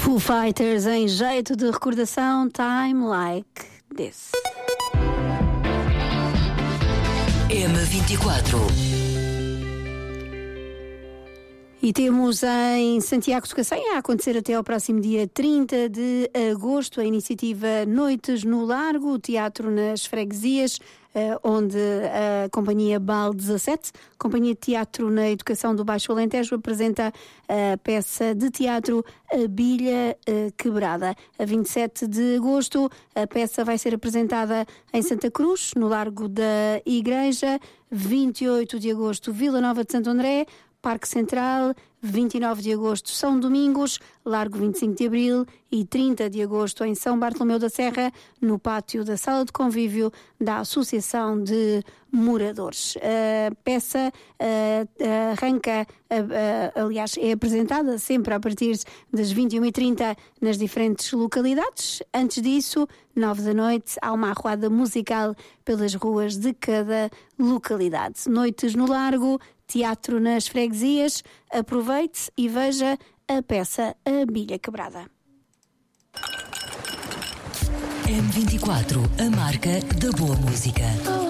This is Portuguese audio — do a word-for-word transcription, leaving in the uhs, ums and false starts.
Foo Fighters em jeito de recordação, Time Like This. M vinte e quatro. E temos em Santiago de Cacém a acontecer até ao próximo dia trinta de agosto a iniciativa Noites no Largo, teatro nas freguesias, onde a companhia B A L dezassete, Companhia de Teatro na Educação do Baixo Alentejo, apresenta a peça de teatro A Bilha Quebrada. A vinte e sete de agosto a peça vai ser apresentada em Santa Cruz, no Largo da Igreja. vinte e oito de agosto, Vila Nova de Santo André, Parque Central. vinte e nove de agosto, São Domingos, Largo vinte e cinco de Abril, e trinta de agosto em São Bartolomeu da Serra, no pátio da Sala de Convívio da Associação de Moradores. A peça uh, arranca, uh, uh, aliás, é apresentada sempre a partir das vinte e uma e trinta nas diferentes localidades. Antes disso, nove da noite, há uma arruada musical pelas ruas de cada localidade. Noites no Largo, teatro nas freguesias. Aproveite e veja a peça A Bilha Quebrada. M vinte e quatro, a marca da boa música.